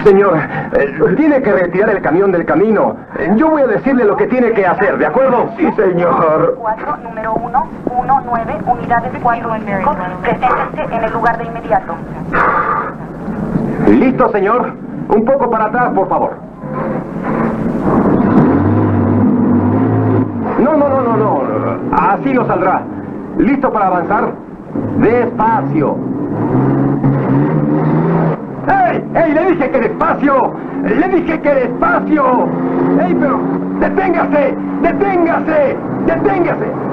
Señor, tiene que retirar el camión del camino. Yo voy a decirle lo que tiene que hacer, ¿de acuerdo? Sí, señor. 4, número 1, 19, unidades 4 y 5, preséntense en el lugar de inmediato. ¿Listo, señor? Un poco para atrás, por favor. No. Así no saldrá. ¿Listo para avanzar? Despacio. ¡Ey! ¡Le dije que despacio! ¡Le dije que despacio! ¡Ey, pero deténgase! ¡Deténgase! ¡Deténgase!